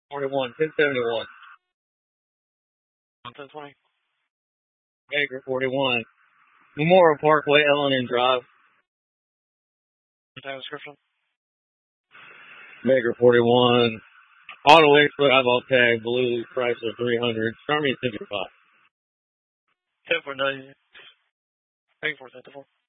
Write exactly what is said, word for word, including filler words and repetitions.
forty-one, ten seventy-one. ten twenty. Baker forty-one. Memorial Parkway, L N N Drive. Time description. Baker forty-one. Auto Expert eyeball tag, blue, Chrysler three hundred. Start me at seventy-five. ten four nine. Thank you for